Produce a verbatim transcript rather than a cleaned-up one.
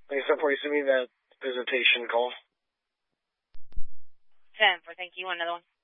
Like, except for you send me that visitation call. ten for thank you. Another one.